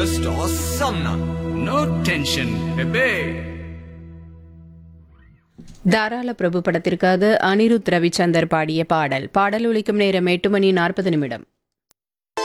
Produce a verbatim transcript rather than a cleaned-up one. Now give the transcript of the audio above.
just awesome na. No tension, baby. தாராள பிரபு படத்திற்காக அனிருத் ரவிச்சந்தர் பாடிய பாடல் பாடல் ஒலிக்கும் நேரம் எட்டு மணி நாற்பது நிமிடம்.